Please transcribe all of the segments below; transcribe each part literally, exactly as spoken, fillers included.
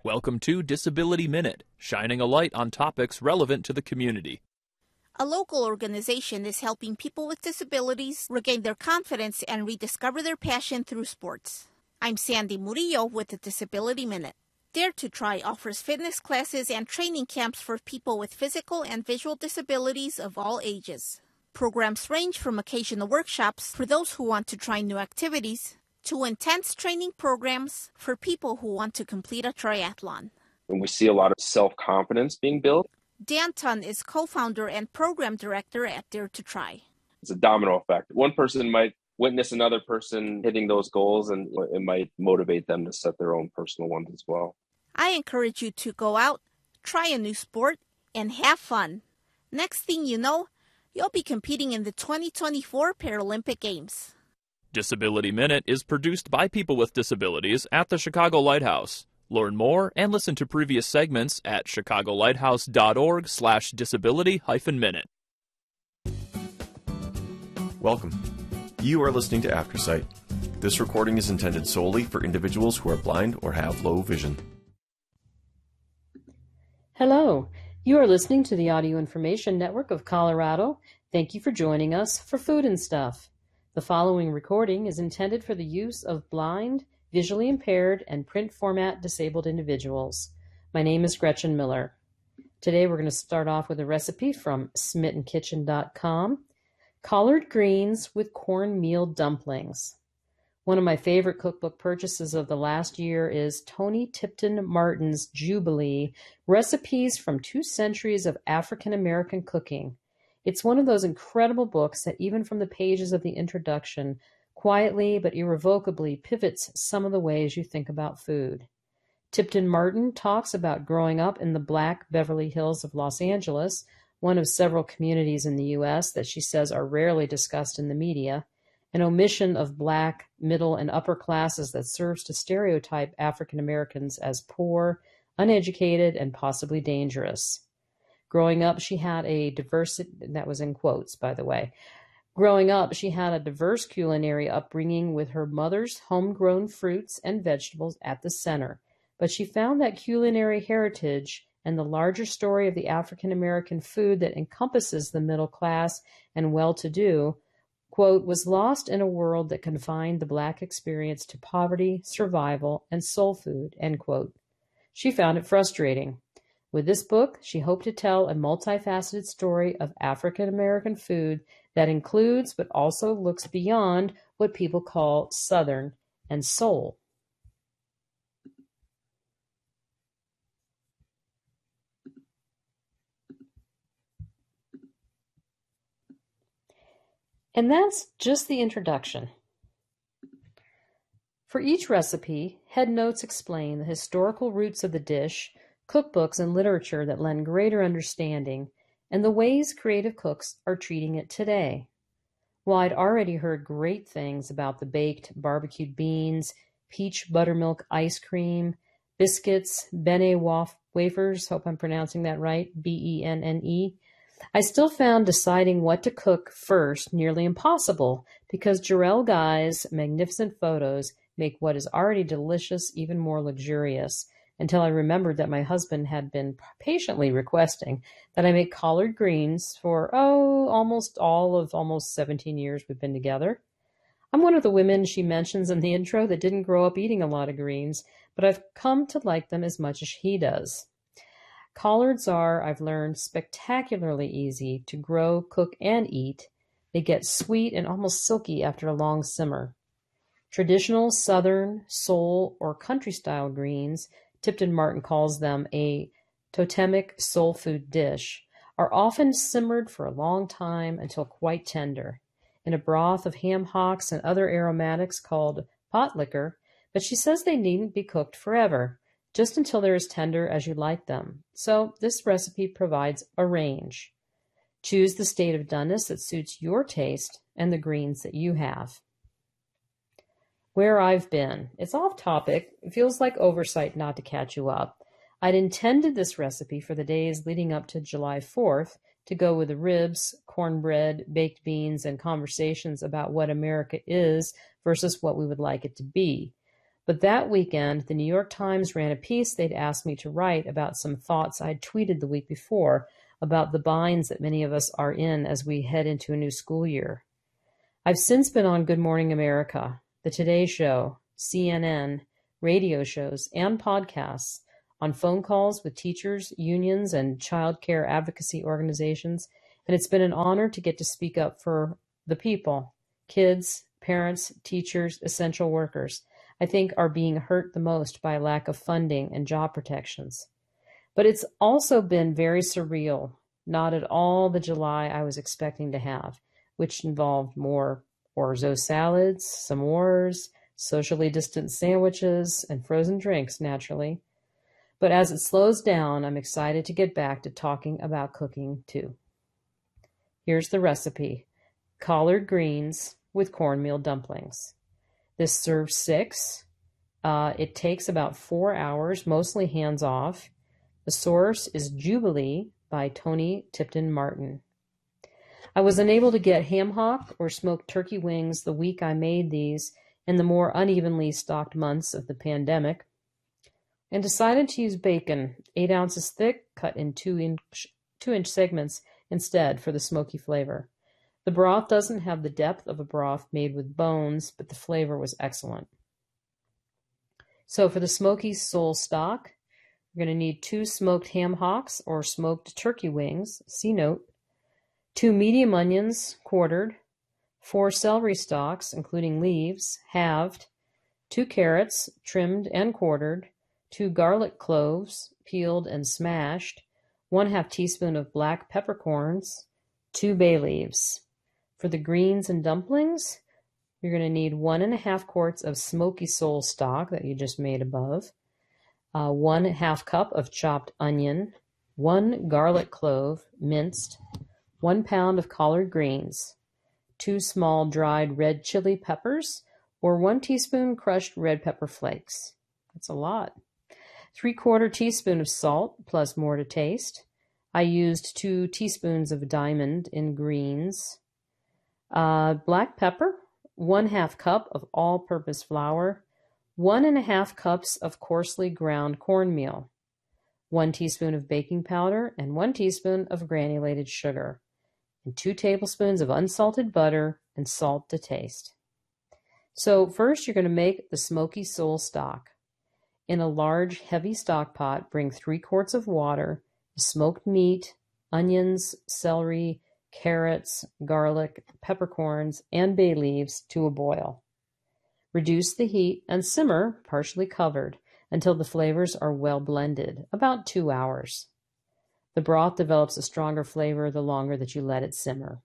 Welcome to Disability Minute, shining a light on topics relevant to the community. A local organization is helping people with disabilities regain their confidence and rediscover their passion through sports. I'm Sandy Murillo with the Disability Minute. Dare to Try offers fitness classes and training camps for people with physical and visual disabilities of all ages. Programs range from occasional workshops for those who want to try new activities to intense training programs for people who want to complete a triathlon. And we see a lot of self-confidence being built. Dan Tun is co-founder and program director at Dare to Try. It's a domino effect. One person might witness another person hitting those goals, and it might motivate them to set their own personal ones as well. I encourage you to go out, try a new sport, and have fun. Next thing you know, you'll be competing in the twenty twenty-four Paralympic Games. Disability Minute is produced by people with disabilities at the Chicago Lighthouse. Learn more and listen to previous segments at chicagolighthouse.org slash disability hyphen minute. Welcome. You are listening to AfterSight. This recording is intended solely for individuals who are blind or have low vision. Hello. You are listening to the Audio Information Network of Colorado. Thank you for joining us for Food and Stuff. The following recording is intended for the use of blind, visually impaired, and print format disabled individuals. My name is Gretchen Miller. Today we're going to start off with a recipe from smitten kitchen dot com. Collard greens with cornmeal dumplings. One of my favorite cookbook purchases of the last year is Tony Tipton Martin's Jubilee, Recipes from Two Centuries of African American Cooking. It's one of those incredible books that even from the pages of the introduction, quietly but irrevocably pivots some of the ways you think about food. Tipton Martin talks about growing up in the Black Beverly Hills of Los Angeles, one of several communities in the U S that she says are rarely discussed in the media, an omission of Black, middle, and upper classes that serves to stereotype African Americans as poor, uneducated, and possibly dangerous. Growing up, she had a diverse, that was in quotes, by the way. Growing up, she had a diverse culinary upbringing with her mother's homegrown fruits and vegetables at the center. But she found that culinary heritage and the larger story of the African American food that encompasses the middle class and well-to-do, quote, was lost in a world that confined the Black experience to poverty, survival, and soul food, end quote. She found it frustrating. With this book, she hoped to tell a multifaceted story of African American food that includes but also looks beyond what people call Southern and soul. And that's just the introduction. For each recipe, head notes explain the historical roots of the dish, cookbooks and literature that lend greater understanding, and the ways creative cooks are treating it today. While I'd already heard great things about the baked barbecued beans, peach buttermilk ice cream, biscuits, benne waf- wafers, hope I'm pronouncing that right, B E N N E, I still found deciding what to cook first nearly impossible because Jarrell Guy's magnificent photos make what is already delicious even more luxurious, until I remembered that my husband had been patiently requesting that I make collard greens for, oh, almost all of almost seventeen years we've been together. I'm one of the women she mentions in the intro that didn't grow up eating a lot of greens, but I've come to like them as much as he does. Collards are, I've learned, spectacularly easy to grow, cook, and eat. They get sweet and almost silky after a long simmer. Traditional Southern, soul, or country-style greens, Tipton Martin calls them a totemic soul food dish, are often simmered for a long time until quite tender, in a broth of ham hocks and other aromatics called pot liquor, but she says they needn't be cooked forever, just until they're as tender as you like them. So this recipe provides a range. Choose the state of doneness that suits your taste and the greens that you have. Where I've been. It's off topic. It feels like oversight not to catch you up. I'd intended this recipe for the days leading up to July fourth to go with the ribs, cornbread, baked beans, and conversations about what America is versus what we would like it to be. But that weekend, the New York Times ran a piece they'd asked me to write about some thoughts I'd tweeted the week before about the binds that many of us are in as we head into a new school year. I've since been on Good Morning America, The Today Show, C N N, radio shows, and podcasts, on phone calls with teachers, unions, and child care advocacy organizations, and it's been an honor to get to speak up for the people, kids, parents, teachers, essential workers, I think are being hurt the most by a lack of funding and job protections. But it's also been very surreal, not at all the July I was expecting to have, which involved more orzo salads, s'mores, socially distant sandwiches, and frozen drinks, naturally. But as it slows down, I'm excited to get back to talking about cooking, too. Here's the recipe: collard greens with cornmeal dumplings. This serves six. Uh, it takes about four hours, mostly hands-off. The source is Jubilee by Tony Tipton Martin. I was unable to get ham hock or smoked turkey wings the week I made these in the more unevenly stocked months of the pandemic, and decided to use bacon, eight ounces thick, cut in two inch, two inch segments instead for the smoky flavor. The broth doesn't have the depth of a broth made with bones, but the flavor was excellent. So for the smoky sole stock, you're going to need two smoked ham hocks or smoked turkey wings, see note, two medium onions, quartered, four celery stalks, including leaves, halved, two carrots, trimmed and quartered, two garlic cloves, peeled and smashed, one half teaspoon of black peppercorns, two bay leaves. For the greens and dumplings, you're going to need one and a half quarts of smoky sole stock that you just made above, uh, one half cup of chopped onion, one garlic clove, minced, one pound of collard greens, two small dried red chili peppers, or one teaspoon crushed red pepper flakes. That's a lot. Three-quarter teaspoon of salt, plus more to taste. I used two teaspoons of diamond in greens. Uh, black pepper, one half cup of all-purpose flour, one and a half cups of coarsely ground cornmeal, one teaspoon of baking powder, and one teaspoon of granulated sugar, and two tablespoons of unsalted butter and salt to taste. So first you're going to make the smoky sole stock. In a large, heavy stock pot, bring three quarts of water, smoked meat, onions, celery, carrots, garlic, peppercorns, and bay leaves to a boil. Reduce the heat and simmer, partially covered, until the flavors are well blended, about two hours. The broth develops a stronger flavor the longer that you let it simmer.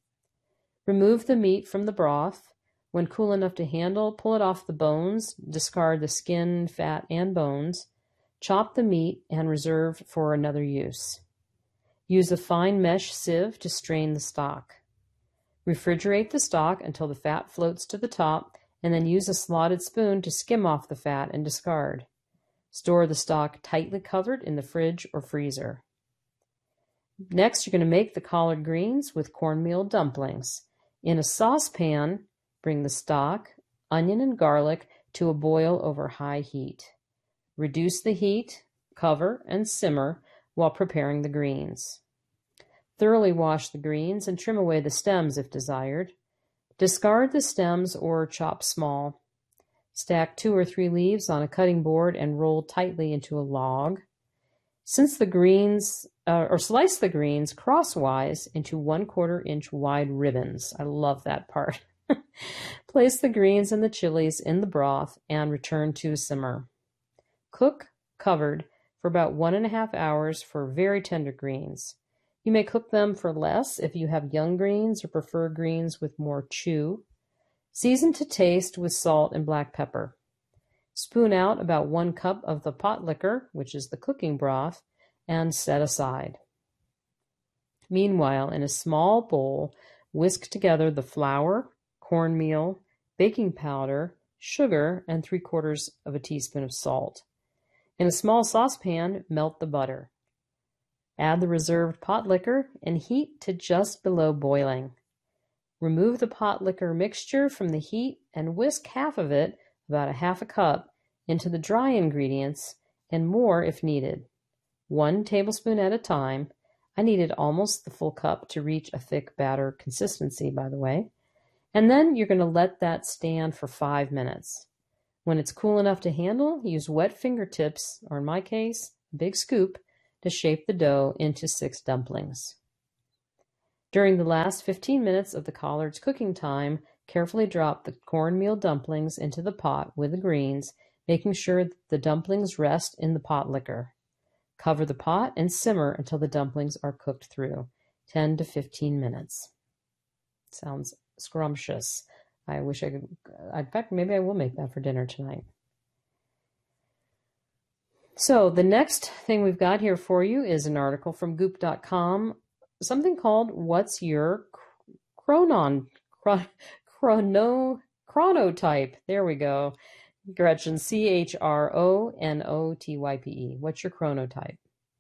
Remove the meat from the broth. When cool enough to handle, pull it off the bones, discard the skin, fat, and bones. Chop the meat and reserve for another use. Use a fine mesh sieve to strain the stock. Refrigerate the stock until the fat floats to the top, and then use a slotted spoon to skim off the fat and discard. Store the stock tightly covered in the fridge or freezer. Next, you're going to make the collard greens with cornmeal dumplings. In a saucepan, bring the stock, onion, and garlic to a boil over high heat. Reduce the heat, cover, and simmer while preparing the greens. Thoroughly wash the greens and trim away the stems if desired. Discard the stems or chop small. Stack two or three leaves on a cutting board and roll tightly into a log. Since the greens, uh, or slice the greens crosswise into one quarter inch wide ribbons. I love that part. Place the greens and the chilies in the broth and return to simmer. Cook covered for about one and a half hours for very tender greens. You may cook them for less if you have young greens or prefer greens with more chew. Season to taste with salt and black pepper. Spoon out about one cup of the pot liquor, which is the cooking broth, and set aside. Meanwhile, in a small bowl, whisk together the flour, cornmeal, baking powder, sugar, and three quarters of a teaspoon of salt. In a small saucepan, melt the butter. Add the reserved pot liquor and heat to just below boiling. Remove the pot liquor mixture from the heat and whisk half of it, about a half a cup, into the dry ingredients, and more if needed. One tablespoon at a time. I needed almost the full cup to reach a thick batter consistency, by the way. And then you're going to let that stand for five minutes. When it's cool enough to handle, use wet fingertips, or in my case, a big scoop, to shape the dough into six dumplings. During the last fifteen minutes of the collard's cooking time, carefully drop the cornmeal dumplings into the pot with the greens, making sure that the dumplings rest in the pot liquor. Cover the pot and simmer until the dumplings are cooked through, ten to fifteen minutes. Sounds scrumptious. I wish I could, in fact, maybe I will make that for dinner tonight. So the next thing we've got here for you is an article from goop dot com, something called What's Your Chronon, Chrono, Chronotype? There we go. Gretchen, C H R O N O T Y P E. What's your chronotype?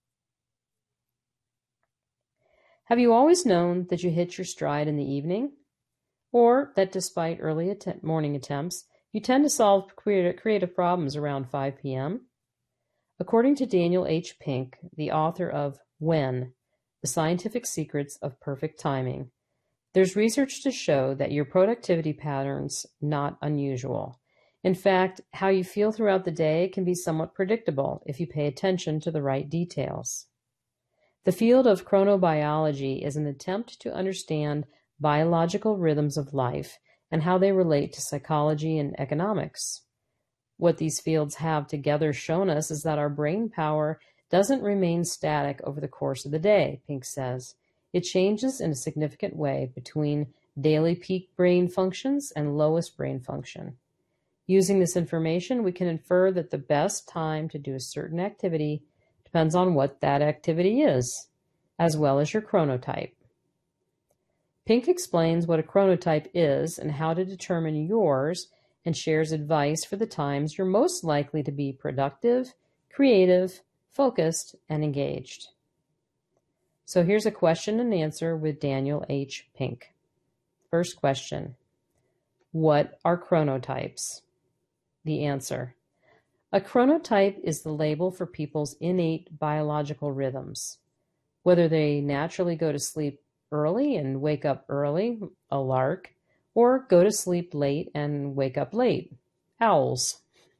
Have you always known that you hit your stride in the evening? Or that despite early att- morning attempts, you tend to solve creative problems around five p.m.? According to Daniel H. Pink, the author of When, The Scientific Secrets of Perfect Timing, there's research to show that your productivity patterns not unusual. In fact, how you feel throughout the day can be somewhat predictable if you pay attention to the right details. The field of chronobiology is an attempt to understand biological rhythms of life and how they relate to psychology and economics. What these fields have together shown us is that our brain power doesn't remain static over the course of the day, Pink says. It changes in a significant way between daily peak brain functions and lowest brain function. Using this information, we can infer that the best time to do a certain activity depends on what that activity is, as well as your chronotype. Pink explains what a chronotype is and how to determine yours, and shares advice for the times you're most likely to be productive, creative, focused, and engaged. So here's a question and answer with Daniel H. Pink. First question: what are chronotypes? The answer: a chronotype is the label for people's innate biological rhythms. Whether they naturally go to sleep early and wake up early, a lark, or go to sleep late and wake up late, owls.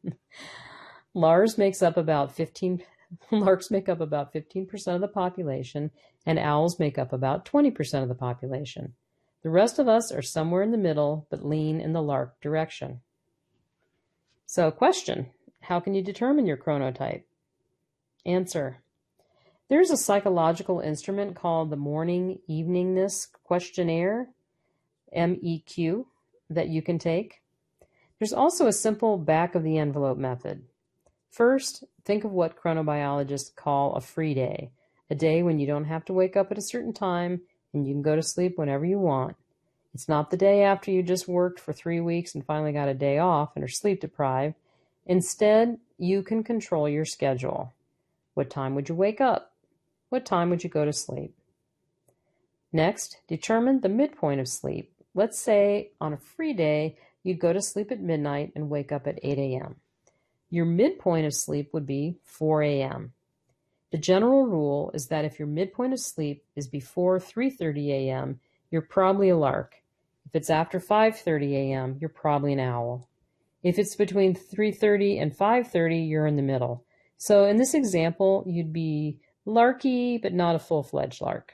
Lars makes up about fifteen larks make up about fifteen percent of the population, and owls make up about twenty percent of the population. The rest of us are somewhere in the middle, but lean in the lark direction. So, question: how can you determine your chronotype? Answer: there's a psychological instrument called the Morning Eveningness Questionnaire, M E Q, that you can take. There's also a simple back-of-the-envelope method. First, think of what chronobiologists call a free day, a day when you don't have to wake up at a certain time and you can go to sleep whenever you want. It's not the day after you just worked for three weeks and finally got a day off and are sleep deprived. Instead, you can control your schedule. What time would you wake up? What time would you go to sleep? Next, determine the midpoint of sleep. Let's say on a free day, you'd go to sleep at midnight and wake up at eight a.m. Your midpoint of sleep would be four a.m. The general rule is that if your midpoint of sleep is before three thirty a.m., you're probably a lark. If it's after five thirty a.m., you're probably an owl. If it's between three thirty and five thirty, you're in the middle. So in this example, you'd be larky, but not a full-fledged lark.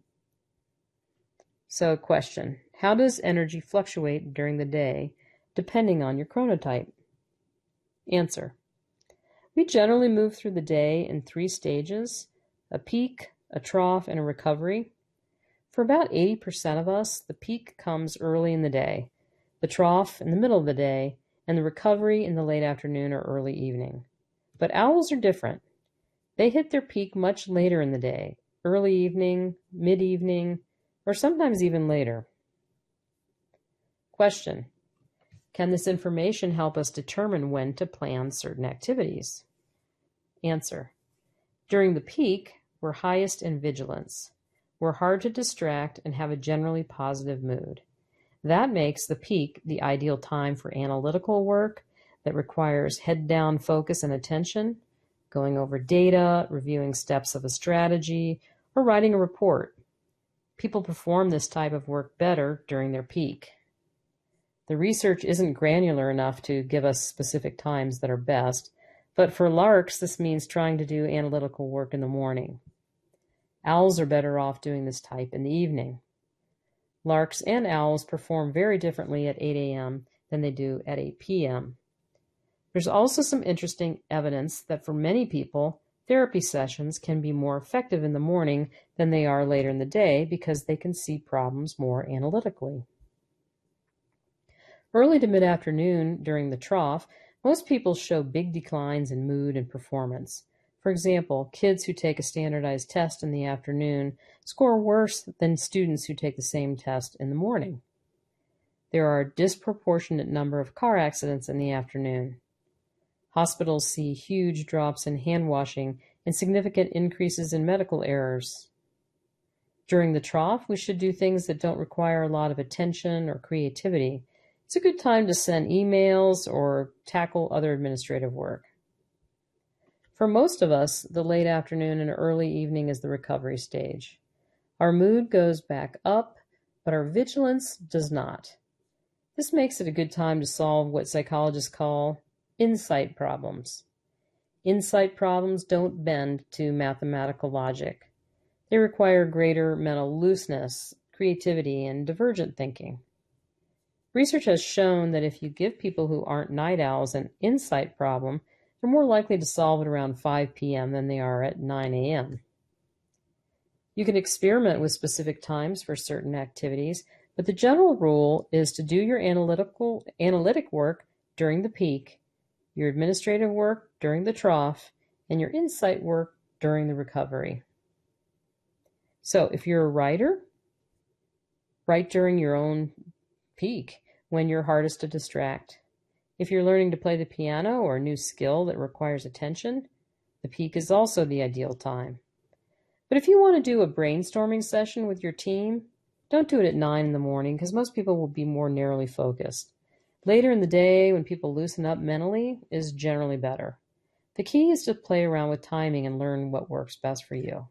So question: how does energy fluctuate during the day depending on your chronotype? Answer: we generally move through the day in three stages: a peak, a trough, and a recovery. For about eighty percent of us, the peak comes early in the day, the trough in the middle of the day, and the recovery in the late afternoon or early evening. But owls are different. They hit their peak much later in the day, early evening, mid-evening, or sometimes even later. Question: can this information help us determine when to plan certain activities? Answer: during the peak, we're highest in vigilance. We're hard to distract and have a generally positive mood. That makes the peak the ideal time for analytical work, that requires head-down focus and attention, going over data, reviewing steps of a strategy, or writing a report. People perform this type of work better during their peak. The research isn't granular enough to give us specific times that are best, but for larks, this means trying to do analytical work in the morning. Owls are better off doing this type in the evening. Larks and owls perform very differently at eight a.m. than they do at eight p.m. There's also some interesting evidence that for many people, therapy sessions can be more effective in the morning than they are later in the day because they can see problems more analytically. Early to mid-afternoon during the trough, most people show big declines in mood and performance. For example, kids who take a standardized test in the afternoon score worse than students who take the same test in the morning. There are a disproportionate number of car accidents in the afternoon. Hospitals see huge drops in hand washing and significant increases in medical errors. During the trough, we should do things that don't require a lot of attention or creativity. It's a good time to send emails or tackle other administrative work. For most of us, the late afternoon and early evening is the recovery stage. Our mood goes back up, but our vigilance does not. This makes it a good time to solve what psychologists call insight problems. Insight problems don't bend to mathematical logic. They require greater mental looseness, creativity, and divergent thinking. Research has shown that if you give people who aren't night owls an insight problem, they're more likely to solve it around five p.m. than they are at nine a.m. You can experiment with specific times for certain activities, but the general rule is to do your analytical analytic work during the peak, your administrative work during the trough, and your insight work during the recovery. So if you're a writer, write during your own peak when you're hardest to distract. If you're learning to play the piano or a new skill that requires attention, the peak is also the ideal time. But if you want to do a brainstorming session with your team, don't do it at nine in the morning because most people will be more narrowly focused. Later in the day, when people loosen up mentally, is generally better. The key is to play around with timing and learn what works best for you.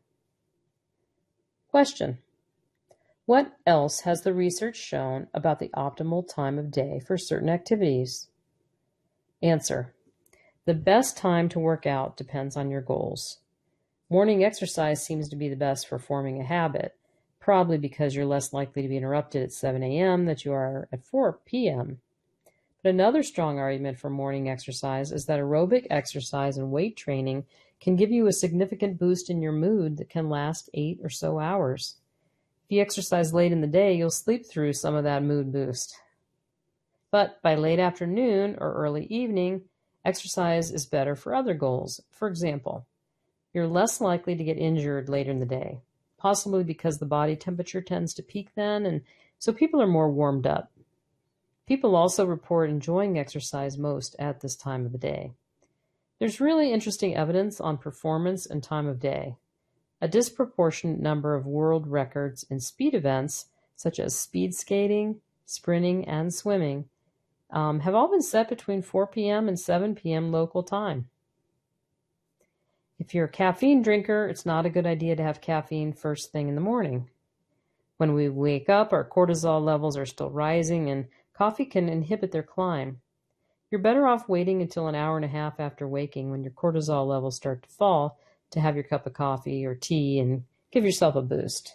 Question: what else has the research shown about the optimal time of day for certain activities? Answer: the best time to work out depends on your goals. Morning exercise seems to be the best for forming a habit, probably because you're less likely to be interrupted at seven a.m. than you are at four p.m. But another strong argument for morning exercise is that aerobic exercise and weight training can give you a significant boost in your mood that can last eight or so hours. If you exercise late in the day, you'll sleep through some of that mood boost. But by late afternoon or early evening, exercise is better for other goals. For example, you're less likely to get injured later in the day, possibly because the body temperature tends to peak then, and so people are more warmed up. People also report enjoying exercise most at this time of the day. There's really interesting evidence on performance and time of day. A disproportionate number of world records in speed events, such as speed skating, sprinting, and swimming, um, have all been set between four p.m. and seven p.m. local time. If you're a caffeine drinker, it's not a good idea to have caffeine first thing in the morning. When we wake up, our cortisol levels are still rising, and coffee can inhibit their climb. You're better off waiting until an hour and a half after waking when your cortisol levels start to fall to have your cup of coffee or tea and give yourself a boost.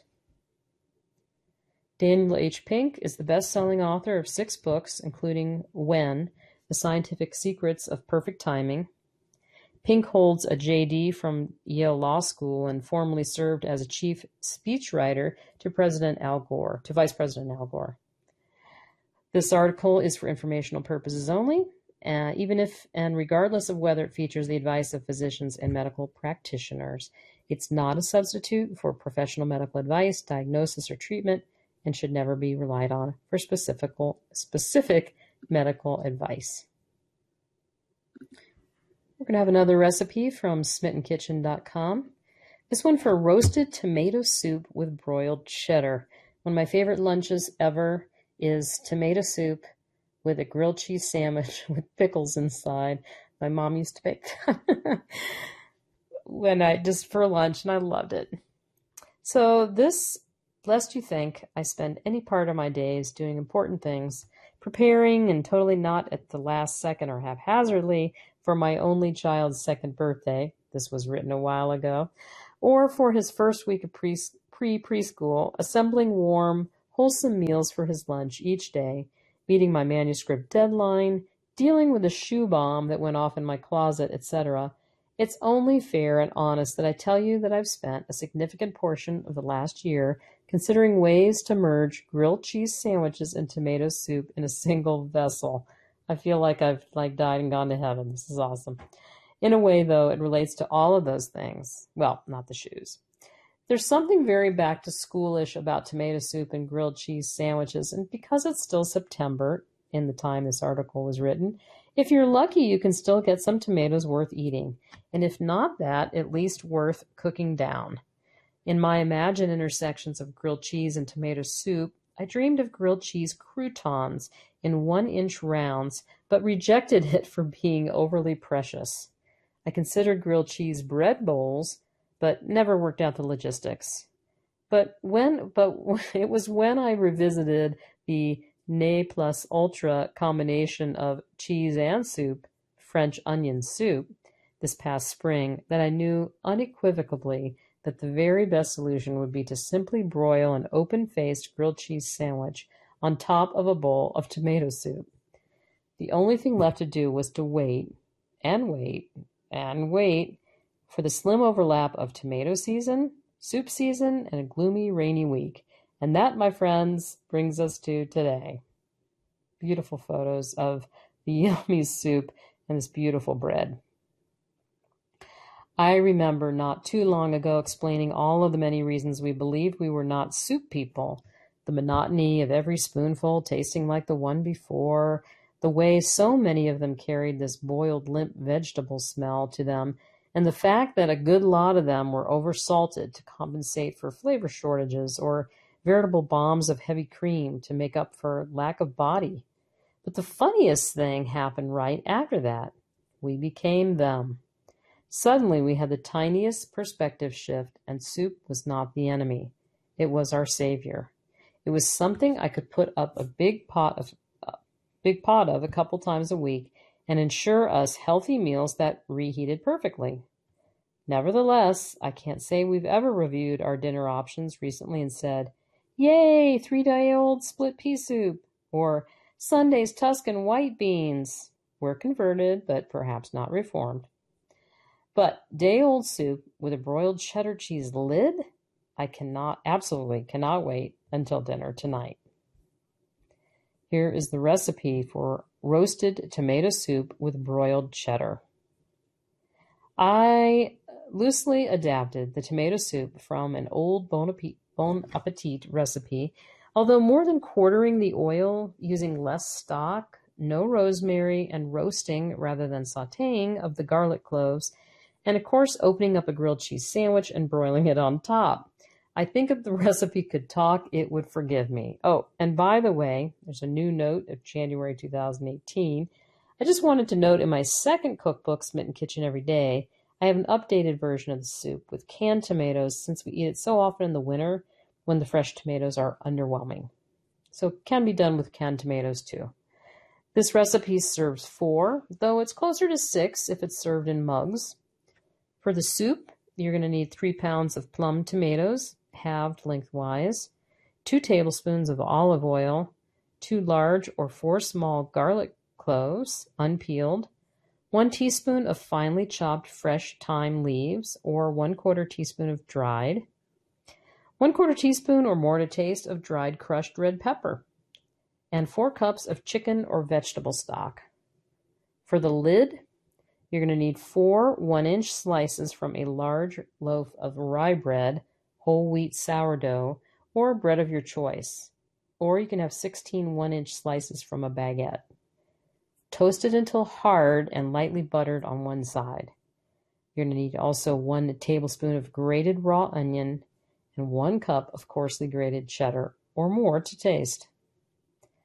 Daniel H. Pink is the best-selling author of six books, including When, The Scientific Secrets of Perfect Timing. Pink holds a J D from Yale Law School and formerly served as a chief speechwriter to President Al Gore, to Vice President Al Gore. This article is for informational purposes only, uh, even if and regardless of whether it features the advice of physicians and medical practitioners. It's not a substitute for professional medical advice, diagnosis, or treatment, and should never be relied on for specific, specific medical advice. We're going to have another recipe from smitten kitchen dot com. This one for roasted tomato soup with broiled cheddar. One of my favorite lunches ever is tomato soup with a grilled cheese sandwich with pickles inside. My mom used to bake that when I just for lunch, and I loved it. So this, lest you think I spend any part of my days doing important things, preparing and totally not at the last second or haphazardly for my only child's second birthday, this was written a while ago, or for his first week of pre- pre-preschool, assembling warm, wholesome meals for his lunch each day, meeting my manuscript deadline, dealing with a shoe bomb that went off in my closet, et cetera, it's only fair and honest that I tell you that I've spent a significant portion of the last year considering ways to merge grilled cheese sandwiches and tomato soup in a single vessel. I feel like I've like died and gone to heaven. This is awesome. In a way, though, it relates to all of those things. Well, not the shoes. There's something very back to schoolish about tomato soup and grilled cheese sandwiches, and because it's still September, in the time this article was written, if you're lucky, you can still get some tomatoes worth eating, and if not that, at least worth cooking down. In my imagined intersections of grilled cheese and tomato soup, I dreamed of grilled cheese croutons in one-inch rounds, but rejected it for being overly precious. I considered grilled cheese bread bowls, but never worked out the logistics. But when, but it was when I revisited the Ne plus ultra combination of cheese and soup, French onion soup, this past spring, that I knew unequivocally that the very best solution would be to simply broil an open-faced grilled cheese sandwich on top of a bowl of tomato soup. The only thing left to do was to wait, and wait, and wait for the slim overlap of tomato season, soup season, and a gloomy, rainy week. And that, my friends, brings us to today. Beautiful photos of the yummy soup and this beautiful bread. I remember not too long ago explaining all of the many reasons we believed we were not soup people. The monotony of every spoonful tasting like the one before, the way so many of them carried this boiled limp vegetable smell to them, and the fact that a good lot of them were oversalted to compensate for flavor shortages or veritable bombs of heavy cream to make up for lack of body. But the funniest thing happened right after that. We became them. Suddenly we had the tiniest perspective shift, and soup was not the enemy. It was our savior. It was something I could put up a big pot of, uh, big pot of a couple times a week and ensure us healthy meals that reheated perfectly. Nevertheless, I can't say we've ever reviewed our dinner options recently and said, "Yay, three-day-old split pea soup," or "Sunday's Tuscan white beans." We're converted, but perhaps not reformed. But day-old soup with a broiled cheddar cheese lid? I cannot, absolutely cannot wait until dinner tonight. Here is the recipe for roasted tomato soup with broiled cheddar. I loosely adapted the tomato soup from an old Bon Appetit, bon Appetit recipe, although more than quartering the oil, using less stock, no rosemary, and roasting rather than sautéing of the garlic cloves, and of course opening up a grilled cheese sandwich and broiling it on top. I think if the recipe could talk, it would forgive me. Oh, and by the way, there's a new note of January two thousand eighteen. I just wanted to note in my second cookbook, Smitten Kitchen Every Day, I have an updated version of the soup with canned tomatoes since we eat it so often in the winter when the fresh tomatoes are underwhelming. So it can be done with canned tomatoes too. This recipe serves four, though it's closer to six if it's served in mugs. For the soup, you're going to need three pounds of plum tomatoes, halved lengthwise, two tablespoons of olive oil, two large or four small garlic cloves, unpeeled, one teaspoon of finely chopped fresh thyme leaves, or one quarter teaspoon of dried, one quarter teaspoon or more to taste of dried crushed red pepper, and four cups of chicken or vegetable stock. For the lid, you're going to need four one-inch slices from a large loaf of rye bread, whole wheat sourdough, or bread of your choice. Or you can have sixteen one-inch slices from a baguette. Toasted until hard and lightly buttered on one side. You're going to need also one tablespoon of grated raw onion and one cup of coarsely grated cheddar, or more to taste.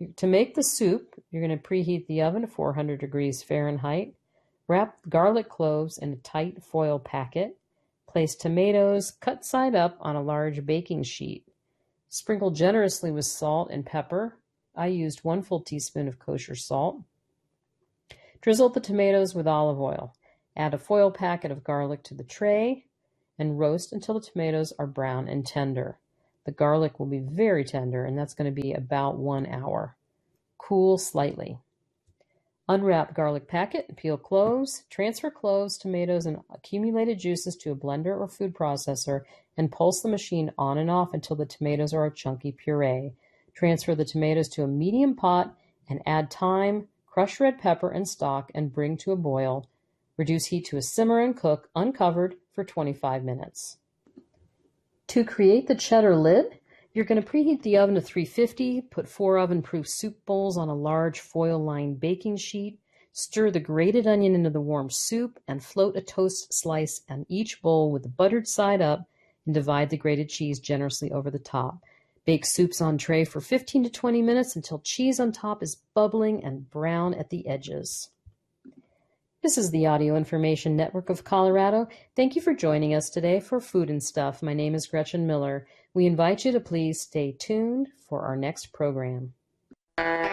To make the soup, you're going to preheat the oven to four hundred degrees Fahrenheit. Wrap garlic cloves in a tight foil packet. Place tomatoes cut side up on a large baking sheet. Sprinkle generously with salt and pepper. I used one full teaspoon of kosher salt. Drizzle the tomatoes with olive oil. Add a foil packet of garlic to the tray and roast until the tomatoes are brown and tender. The garlic will be very tender, and that's going to be about one hour. Cool slightly. Unwrap garlic packet and peel cloves. Transfer cloves, tomatoes, and accumulated juices to a blender or food processor and pulse the machine on and off until the tomatoes are a chunky puree. Transfer the tomatoes to a medium pot and add thyme, crushed red pepper and stock and bring to a boil. Reduce heat to a simmer and cook uncovered for twenty-five minutes. To create the cheddar lid, you're going to preheat the oven to three fifty, put four oven-proof soup bowls on a large foil-lined baking sheet, stir the grated onion into the warm soup, and float a toast slice on each bowl with the buttered side up, and divide the grated cheese generously over the top. Bake soups on tray for fifteen to twenty minutes until cheese on top is bubbling and brown at the edges. This is the Audio Information Network of Colorado. Thank you for joining us today for Food and Stuff. My name is Gretchen Miller. We invite you to please stay tuned for our next program.